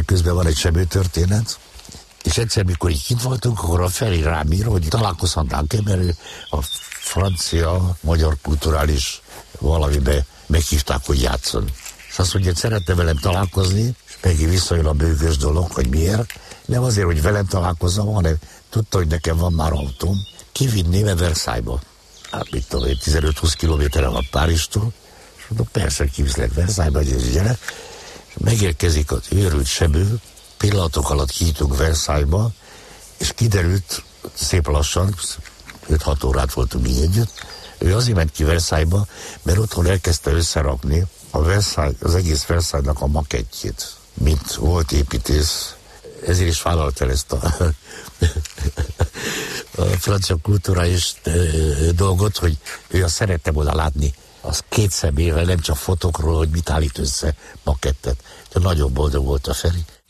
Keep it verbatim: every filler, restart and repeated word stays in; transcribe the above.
közben van egy sebőtörténet, és egyszer, mikor így kint voltunk, akkor a Feri rám ír, hogy találkozhatnánk-e, mert ő a francia, magyar kulturális valamibe meghívták, hogy játszon. És azt mondja, hogy szeretne velem találkozni, és megint visszajön a bőgös dolog, hogy miért. Nem azért, hogy velem találkozzam, hanem tudta, hogy nekem van már autóm. Kivinném-e Versailles-ba? Hát mit tudom én, tizenöt-húsz kilométerre van Párizstól. És mondom, persze, kiviszlek Versailles-ba, hogy gyere. Megérkezik az őrült sebő, pillanatok alatt kijutunk Versailles-ba, és kiderült szép lassan, öt-hat órát voltunk így együtt, ő azért ment ki Versailles-ba, mert otthon elkezdte összerakni a Versailles, az egész Versailles-nak a makettjét, mint volt építész. Ezért is vállalt el ezt a, a francia kulturális dolgot, hogy ő azt szerette volna látni az két szemével, nem csak fotókról, hogy mit állít össze makettet. De nagyon boldog volt a Feri.